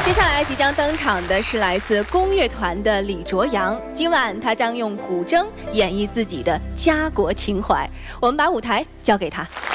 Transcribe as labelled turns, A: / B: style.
A: 接下来即将登场的是来自宫乐团的李卓阳，今晚他将用古筝演绎自己的家国情怀，我们把舞台交给他。